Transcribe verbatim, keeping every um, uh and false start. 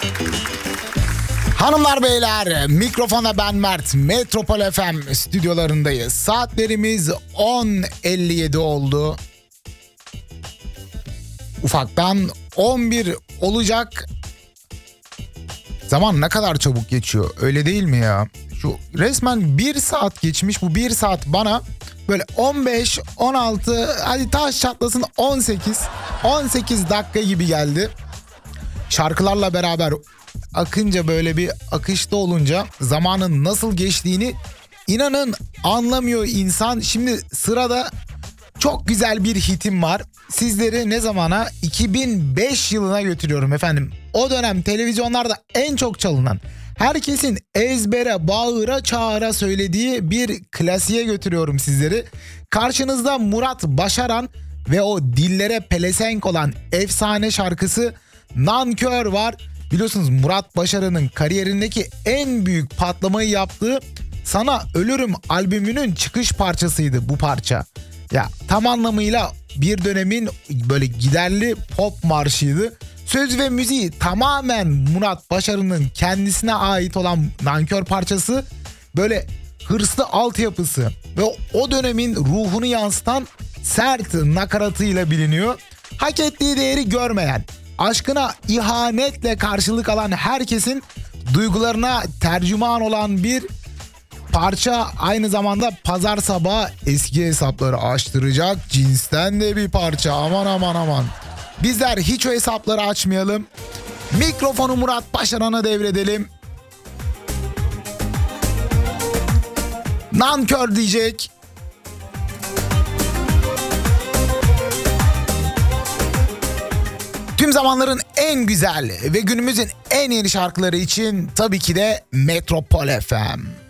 Hanımlar beyler, mikrofona ben Mert, Metropol F M stüdyolarındayız. Saatlerimiz on elli yedi oldu. Ufaktan on bir olacak. Zaman ne kadar çabuk geçiyor, öyle değil mi ya? Şu resmen bir saat geçmiş, bu bir saat bana böyle on beş, on altı, hadi taş çatlasın on sekiz, on sekiz dakika gibi geldi. Şarkılarla beraber akınca, böyle bir akışta olunca zamanın nasıl geçtiğini inanın anlamıyor insan. Şimdi sırada çok güzel bir hitim var. Sizleri ne zamana? iki bin beş yılına götürüyorum efendim. O dönem televizyonlarda en çok çalınan, herkesin ezbere, bağıra, çağıra söylediği bir klasiğe götürüyorum sizleri. Karşınızda Murat Başaran ve o dillere pelesenk olan efsane şarkısı Nankör var. Biliyorsunuz Murat Başaran'ın kariyerindeki en büyük patlamayı yaptığı Sana Ölürüm albümünün çıkış parçasıydı bu parça. Ya tam anlamıyla bir dönemin böyle giderli pop marşıydı. Söz ve müziği tamamen Murat Başaran'ın kendisine ait olan Nankör parçası böyle hırslı altyapısı ve o dönemin ruhunu yansıtan sert nakaratıyla biliniyor. Hak ettiği değeri görmeyen, aşkına ihanetle karşılık alan herkesin duygularına tercüman olan bir parça, aynı zamanda pazar sabahı eski hesapları açtıracak cinsten de bir parça. Aman aman aman. Bizler hiç o hesapları açmayalım. Mikrofonu Murat Başaran'a devredelim. Nankör diyecek. Tüm zamanların en güzel ve günümüzün en yeni şarkıları için tabii ki de Metropol F M.